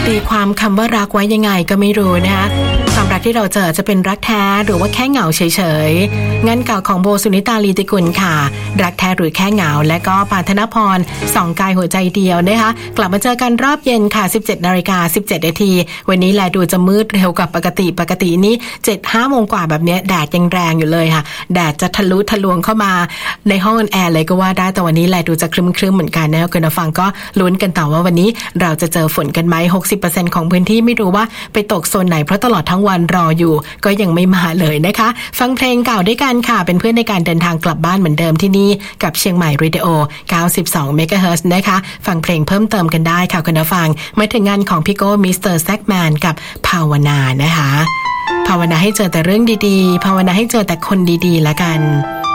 ตีความคำว่ารักไว้ยังไงก็ไม่รู้นะคะความรักที่เราเจอจะเป็นรักแท้หรือว่าแค่เหงาเฉยๆงานเก่าของโบสุนิตาลีติกุลค่ะรักแท้หรือแค่เหงาและก็ปานธนพรสองกายหัวใจเดียวนะคะกลับมาเจอกันรอบเย็นค่ะ 17:17 นาทีวันนี้แลดูจะมืดเร็วกว่าปกตินี้ 7-5 โมงกว่าแบบนี้แดดยังแรงอยู่เลยค่ะแดดจะทะลุทะลวงเข้ามาในห้องแอร์เลยก็ว่าได้แต่วันนี้แลดูจะครึ้มๆเหมือนกันนะคุณผู้ฟังก็ลุ้นกันต่อว่าวันนี้เราจะเจอฝนกันไหม 60% ของพื้นที่ไม่รู้ว่าไปตกโซนไหนเพราะตลอดทั้งวันรออยู่ก็ยังไม่มาเลยนะคะฟังเพลงเก่าด้วยกันค่ะเป็นเพื่อนในการเดินทางกลับบ้านเหมือนเดิมที่นี่กับเชียงใหม่เรดิโอ 92 เมกะเฮิรตซ์นะคะฟังเพลงเพิ่มเติมกันได้ค่ะคุณผู้ฟังมาถึงงานของพี่โก้มิสเตอร์แซกแมนกับภาวนานะคะภาวนาให้เจอแต่เรื่องดีๆภาวนาให้เจอแต่คนดีๆละกัน